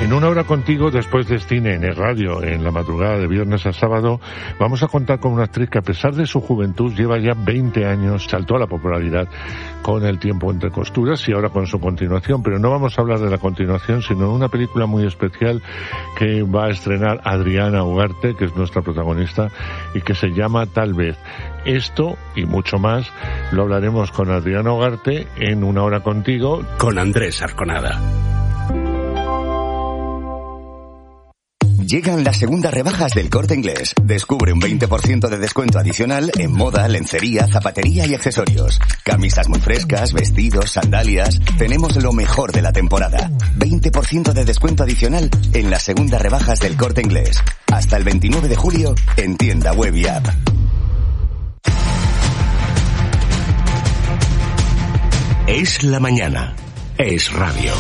En una hora contigo, después de Cine en el Radio, en la madrugada de viernes a sábado, vamos a contar con una actriz que, a pesar de su juventud, lleva ya 20 años, saltó a la popularidad con El tiempo entre costuras y ahora con su continuación. Pero no vamos a hablar de la continuación, sino de una película muy especial que va a estrenar Adriana Ugarte, que es nuestra protagonista, y que se llama Tal vez. Esto y mucho más lo hablaremos con Adriana Ugarte en Una hora contigo, con Andrés Arconada. Llegan las segundas rebajas del Corte Inglés. Descubre un 20% de descuento adicional en moda, lencería, zapatería y accesorios. Camisas muy frescas, vestidos, sandalias. Tenemos lo mejor de la temporada. 20% de descuento adicional en las segundas rebajas del Corte Inglés. Hasta el 29 de julio en tienda web y app. Es la mañana. Es radio.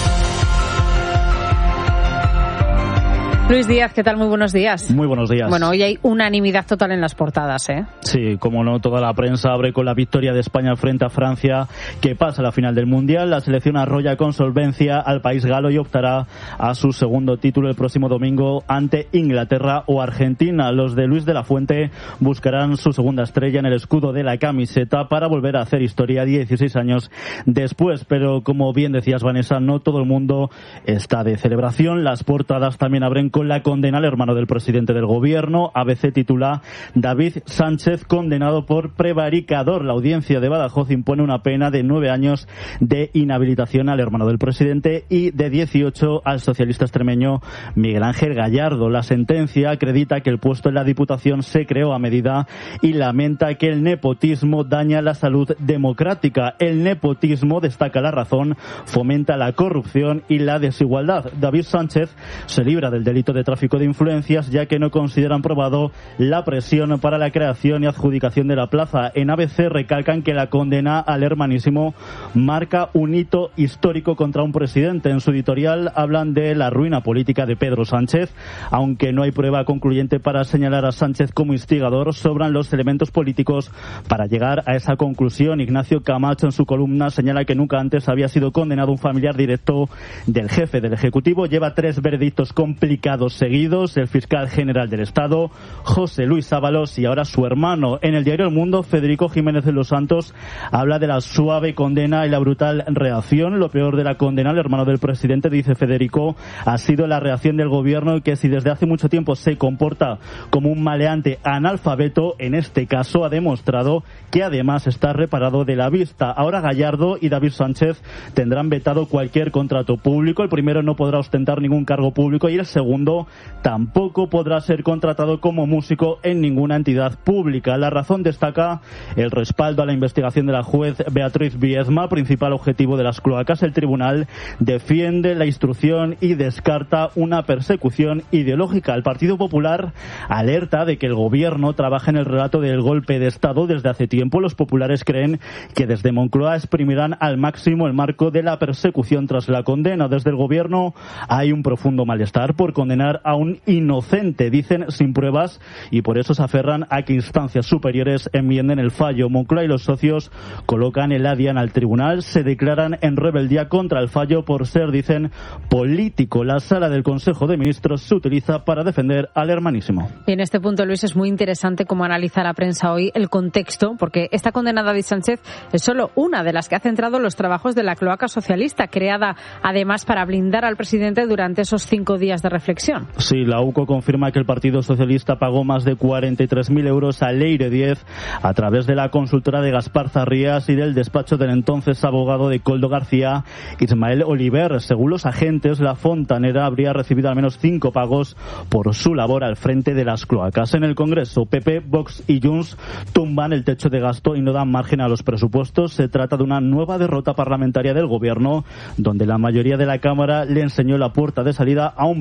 Luis Díaz, ¿qué tal? Muy buenos días. Muy buenos días. Bueno, hoy hay unanimidad total en las portadas, ¿eh? Sí, como no, toda la prensa abre con la victoria de España frente a Francia, que pasa a la final del Mundial. La selección arrolla con solvencia al país galo y optará a su segundo título el próximo domingo ante Inglaterra o Argentina. Los de Luis de la Fuente buscarán su segunda estrella en el escudo de la camiseta para volver a hacer historia 16 años después. Pero como bien decías, Vanessa, no todo el mundo está de celebración. Las portadas también abren con la condena al hermano del presidente del gobierno. ABC titula: David Sánchez condenado por prevaricador. La audiencia de Badajoz impone una pena de 9 años de inhabilitación al hermano del presidente y de 18 al socialista extremeño Miguel Ángel Gallardo. La sentencia acredita que el puesto en la Diputación se creó a medida y lamenta que el nepotismo daña la salud democrática. El nepotismo, destaca La Razón, fomenta la corrupción y la desigualdad. David Sánchez se libra del delito de tráfico de influencias, ya que no consideran probado la presión para la creación y adjudicación de la plaza. En ABC recalcan que la condena al hermanísimo marca un hito histórico contra un presidente. En su editorial hablan de la ruina política de Pedro Sánchez. Aunque no hay prueba concluyente para señalar a Sánchez como instigador, sobran los elementos políticos para llegar a esa conclusión. Ignacio Camacho, en su columna, señala que nunca antes había sido condenado un familiar directo del jefe del Ejecutivo. Lleva 3 veredictos complicados seguidos: el fiscal general del Estado, José Luis Ábalos, y ahora su hermano. En el diario El Mundo, Federico Jiménez de los Santos habla de la suave condena y la brutal reacción. Lo peor de la condena al hermano del presidente, dice Federico, ha sido la reacción del gobierno, que si desde hace mucho tiempo se comporta como un maleante analfabeto, en este caso ha demostrado que además está reparado de la vista. Ahora Gallardo y David Sánchez tendrán vetado cualquier contrato público. El primero no podrá ostentar ningún cargo público y el segundo tampoco podrá ser contratado como músico en ninguna entidad pública. La Razón destaca el respaldo a la investigación de la juez Beatriz Biezma, principal objetivo de las cloacas. El tribunal defiende la instrucción y descarta una persecución ideológica. El Partido Popular alerta de que el gobierno trabaja en el relato del golpe de Estado desde hace tiempo. Los populares creen que desde Moncloa exprimirán al máximo el marco de la persecución tras la condena. Desde el gobierno hay un profundo malestar por condenar a un inocente, dicen, sin pruebas, y por eso se aferran a que instancias superiores enmienden el fallo. Moncloa y los socios colocan el adian al tribunal, se declaran en rebeldía contra el fallo por ser, dicen, político. La sala del Consejo de Ministros se utiliza para defender al hermanísimo. Y en este punto, Luis, es muy interesante cómo analiza la prensa hoy el contexto, porque esta condena a David Sánchez es solo una de las que ha centrado los trabajos de la cloaca socialista, creada además para blindar al presidente durante esos 5 días de reflexión. Sí, la UCO confirma que el Partido Socialista pagó más de 43.000 euros a Leire 10 a través de la consultora de Gaspar Zarrías y del despacho del entonces abogado de Koldo García, Ismael Oliver. Según los agentes, la fontanera habría recibido al menos 5 pagos por su labor al frente de las cloacas. En el Congreso, PP, Vox y Junts tumban el techo de gasto y no dan margen a los presupuestos. Se trata de una nueva derrota parlamentaria del Gobierno, donde la mayoría de la Cámara le enseñó la puerta de salida a un Pedro Sánchez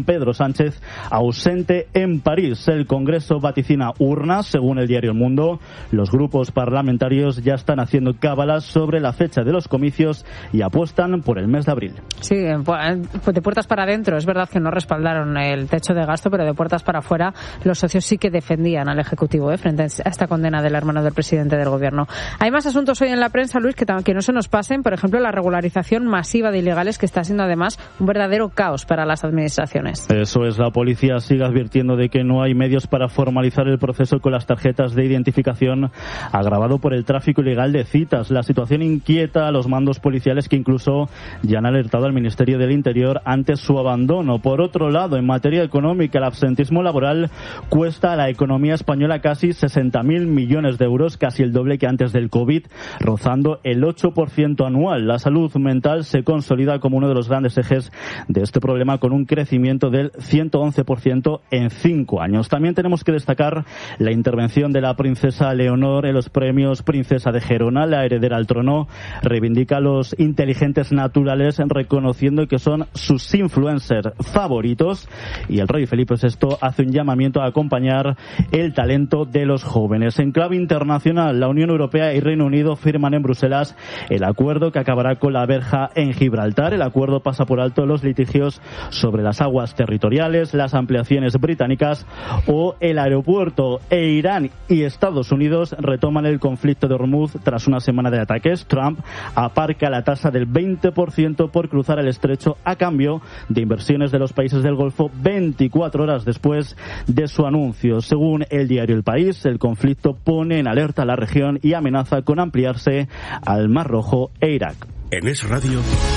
Sánchez ausente en París. El Congreso vaticina urnas, según el diario El Mundo. Los grupos parlamentarios ya están haciendo cábalas sobre la fecha de los comicios y apuestan por el mes de abril. Sí, pues de puertas para adentro. Es verdad que no respaldaron el techo de gasto, pero de puertas para afuera los socios sí que defendían al Ejecutivo frente a esta condena del hermano del presidente del Gobierno. Hay más asuntos hoy en la prensa, Luis, que no se nos pasen. Por ejemplo, la regularización masiva de ilegales, que está siendo además un verdadero caos para las administraciones. Eso es, la policía sigue advirtiendo de que no hay medios para formalizar el proceso con las tarjetas de identificación, agravado por el tráfico ilegal de citas. La situación inquieta a los mandos policiales, que incluso ya han alertado al Ministerio del Interior ante su abandono. Por otro lado, en materia económica, el absentismo laboral cuesta a la economía española casi 60.000 millones de euros, casi el doble que antes del COVID, rozando el 8% anual. La salud mental se consolida como uno de los grandes ejes de este problema, con un crecimiento del 111% en 5 años. También tenemos que destacar la intervención de la princesa Leonor en los premios Princesa de Gerona. La heredera al trono reivindica a los inteligentes naturales, reconociendo que son sus influencers favoritos, y el rey Felipe VI hace un llamamiento a acompañar el talento de los jóvenes. En clave internacional, la Unión Europea y Reino Unido firman en Bruselas el acuerdo que acabará con la verja en Gibraltar. El acuerdo pasa por alto los litigios sobre las aguas territoriales, las ampliaciones británicas o el aeropuerto. Irán y Estados Unidos retoman el conflicto de Hormuz tras una semana de ataques. Trump aparca la tasa del 20% por cruzar el estrecho a cambio de inversiones de los países del Golfo 24 horas después de su anuncio. Según el diario El País, el conflicto pone en alerta a la región y amenaza con ampliarse al Mar Rojo e Irak. En Es Radio.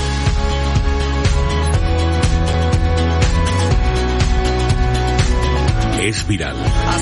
Es viral.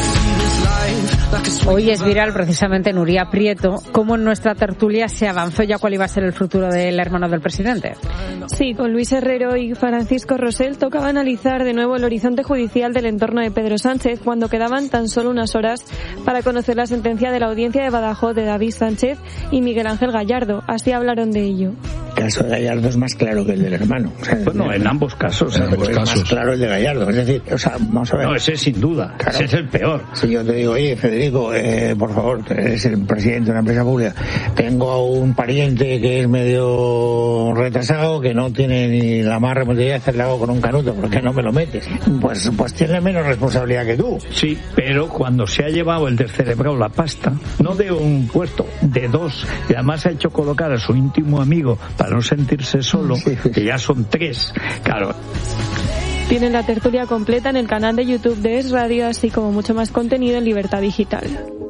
Hoy es viral precisamente Nuria Prieto, cómo en nuestra tertulia se avanzó ya cuál iba a ser el futuro del hermano del presidente. Sí, con Luis Herrero y Francisco Rosell tocaba analizar de nuevo el horizonte judicial del entorno de Pedro Sánchez, cuando quedaban tan solo unas horas para conocer la sentencia de la audiencia de Badajoz de David Sánchez y Miguel Ángel Gallardo. Así hablaron de ello. El caso de Gallardo es más claro que el del hermano. O sea, bueno, en ambos casos. En ambos casos. Es más claro el de Gallardo. Es decir, vamos a ver. No, ese sin duda. Claro. Ese es el peor. Si yo te digo, oye, Federico, por favor, eres el presidente de una empresa pública, tengo a un pariente que es medio retrasado, que no tiene ni la más remota idea de hacerle algo con un canuto, ¿por qué no me lo metes? Pues tiene menos responsabilidad que tú. Sí, pero cuando se ha llevado el descerebrado la pasta, no de un puesto, de dos, y además ha hecho colocar a su íntimo amigo para no sentirse solo, que ya son 3, claro. Tienen la tertulia completa en el canal de YouTube de Es Radio, así como mucho más contenido en Libertad Digital.